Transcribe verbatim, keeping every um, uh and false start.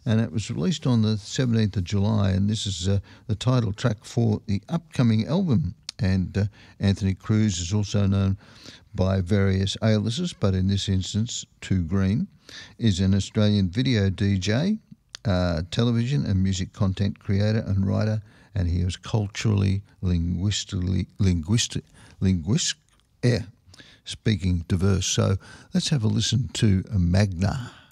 and it was released on the seventeenth of July, and this is uh, the title track for the upcoming album. And uh, Anthony Cruz is also known by various aliases, but in this instance, Two Green, is an Australian video D J, uh, television and music content creator and writer, and he is culturally, linguistically, linguistic, linguist, yeah, speaking diverse. So let's have a listen to Magna.